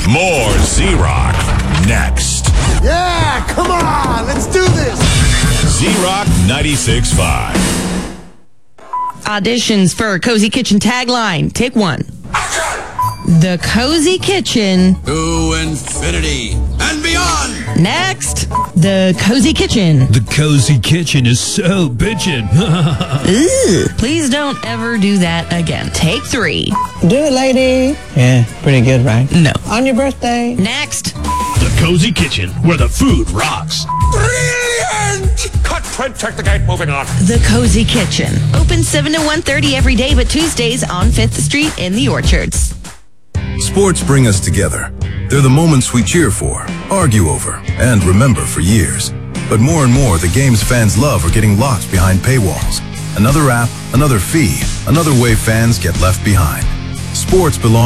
More Z-Rock next. Yeah, come on, let's do this. Z-Rock 96.5. Auditions for Cozy Kitchen tagline. Take one. The Cozy Kitchen. To infinity and beyond. Next, the Cozy Kitchen. The Cozy Kitchen is so bitchin'. Ugh. Please don't ever do that again. Take three. Do it, lady. Yeah, pretty good, right? No. On your birthday. Next, The Cozy Kitchen, where the food rocks. Brilliant! Cut, Trent, check the gate, moving on. the Cozy Kitchen. Open 7 to 1:30 every day, but Tuesdays on 5th Street in the Orchards. Sports bring us together. They're the moments we cheer for, argue over, and remember for years. But more and more, the games fans love are getting locked behind paywalls. Another app, another fee, another way fans get left behind. Sports belong